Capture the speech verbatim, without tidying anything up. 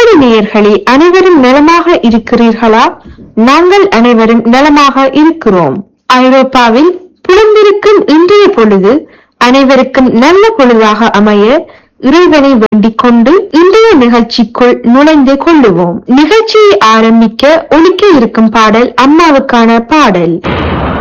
அன்பான நேயர்களே, அனைவரும் நலமாக இருக்கிறீர்களா? நாங்கள் அனைவரும் நலமாக இருக்கிறோம். ஐரோப்பாவில் புலந்திருக்கும் இன்றைய பொழுது அனைவருக்கும் நல்ல பொழுதாக அமைய இறைவனை வேண்டிக் கொண்டு இன்றைய நிகழ்ச்சிக்குள் நுழைந்து கொள்ளுவோம். நிகழ்ச்சியை ஆரம்பிக்க ஒலிக்க இருக்கும் பாடல் அம்மாவுக்கான பாடல்.